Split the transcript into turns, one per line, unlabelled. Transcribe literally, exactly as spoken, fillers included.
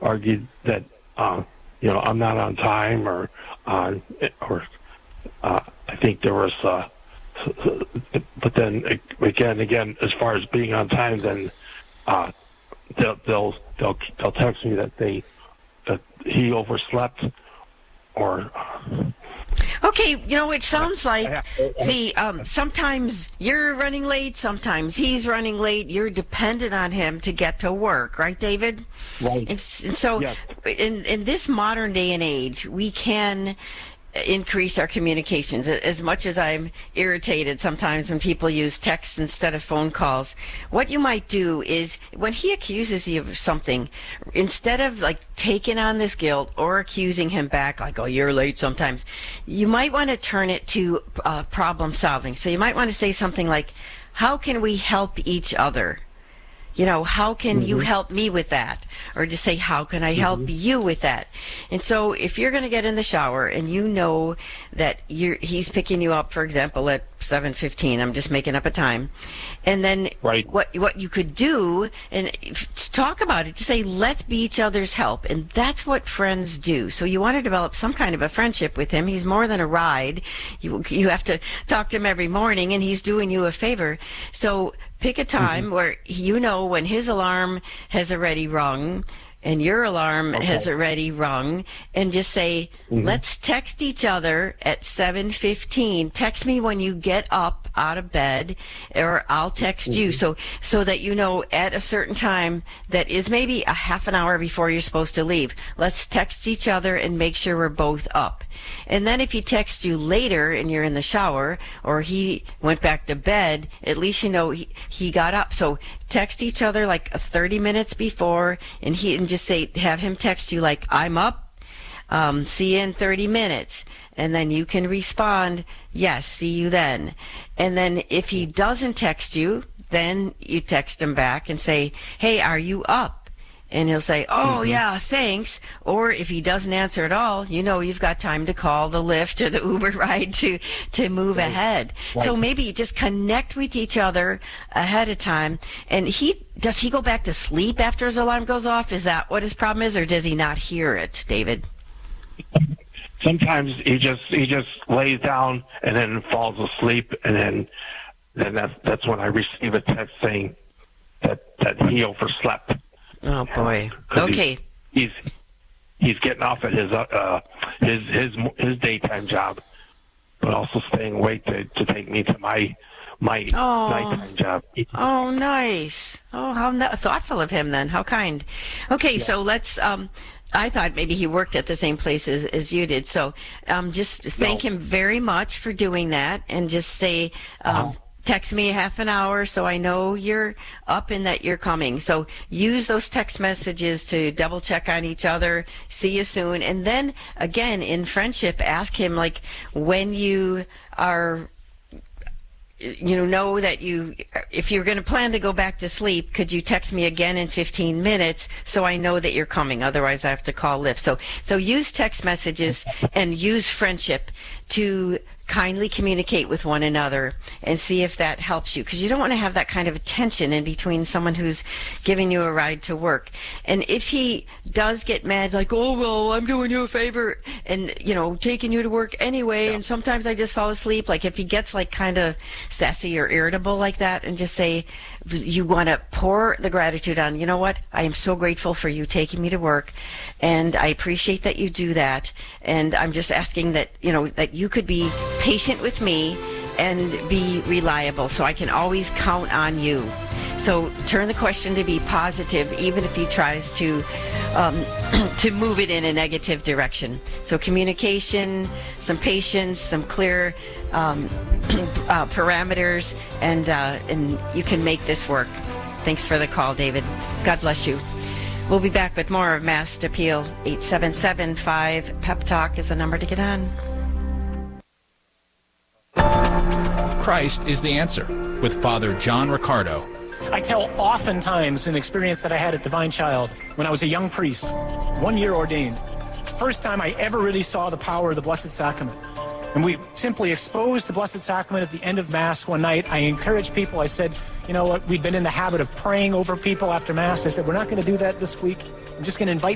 argued that uh, you know I'm not on time, or uh, or uh, I think there was. Uh, but then again, again, as far as being on time, then uh, they'll they'll they'll they'll text me that they that he overslept, or.
Okay, you know, it sounds like the um, sometimes you're running late, sometimes he's running late. You're dependent on him to get to work, right, David?
Right.
And, and so,
yes.
in in this modern day and age, we can increase our communications. As much as I'm irritated sometimes when people use text instead of phone calls, what you might do is when he accuses you of something, instead of like taking on this guilt or accusing him back like, oh, you're late sometimes, you might want to turn it to uh, problem solving. So you might want to say something like, how can we help each other? You know, how can mm-hmm. you help me with that? Or just say, how can I help mm-hmm. you with that? And so if you're going to get in the shower and you know that you're, he's picking you up, for example, at seven fifteen, I'm just making up a time, and then
right.
what what you could do, and talk about it, to say, let's be each other's help. And that's what friends do. So you want to develop some kind of a friendship with him. He's more than a ride. You, you have to talk to him every morning, and he's doing you a favor. So pick a time mm-hmm. where you know when his alarm has already rung and your alarm okay. has already rung, and just say, mm-hmm. let's text each other at seven fifteen. Text me when you get up out of bed, or I'll text mm-hmm. you, so so that you know at a certain time that is maybe a half an hour before you're supposed to leave. Let's text each other and make sure we're both up. And then if he texts you later and you're in the shower, or he went back to bed, at least you know he, he got up. So text each other like thirty minutes before, and he and just say, have him text you like, I'm up, um, see you in thirty minutes. And then you can respond, yes, see you then. And then if he doesn't text you, then you text him back and say, hey, are you up? And he'll say, oh, mm-hmm. yeah, thanks. Or if he doesn't answer at all, you know you've got time to call the Lyft or the Uber ride to, to move right. ahead. Right. So maybe just connect with each other ahead of time. And he does he go back to sleep after his alarm goes off? Is that what his problem is, or does he not hear it, David?
Sometimes he just he just lays down and then falls asleep, and then then that's that's when I receive a text saying that, that he overslept.
Oh boy. Okay.
He's, he's he's getting off at his uh his his his daytime job, but also staying awake to, to take me to my my
oh.
nighttime job.
Oh, nice. Oh, how no- thoughtful of him then. How kind. Okay, yeah. So let's. Um, I thought maybe he worked at the same place as, as you did. So um, just thank no. him very much for doing that, and just say. Um, uh-huh. Text me half an hour so I know you're up and that you're coming. So use those text messages to double check on each other. See you soon. And then again, in friendship, ask him like when you are, you know, know that you, if you're going to plan to go back to sleep, could you text me again in fifteen minutes so I know that you're coming? Otherwise I have to call Lyft. So, so use text messages and use friendship to kindly communicate with one another and see if that helps you, because you don't want to have that kind of tension in between someone who's giving you a ride to work. And if he does get mad, like, oh, well, I'm doing you a favor and, you know, taking you to work anyway, yeah. and sometimes I just fall asleep, like if he gets like kind of sassy or irritable like that, and just say, you want to pour the gratitude on, you know what, I am so grateful for you taking me to work, and I appreciate that you do that, and I'm just asking that, you know, that you could be patient with me and be reliable so I can always count on you. So turn the question to be positive, even if he tries to um, to move it in a negative direction. So communication, some patience, some clear um, uh, parameters, and uh, and you can make this work. Thanks for the call, David. God bless you. We'll be back with more of Masked Appeal. eight seven seven five PEP Talk is the number to get on.
Christ is the answer with Father John Riccardo.
I tell oftentimes an experience that I had at Divine Child when I was a young priest, one year ordained. First time I ever really saw the power of the Blessed Sacrament. And we simply exposed the Blessed Sacrament at the end of Mass one night. I encouraged people. I said, you know what, we'd been in the habit of praying over people after Mass. I said, we're not going to do that this week. I'm just going to invite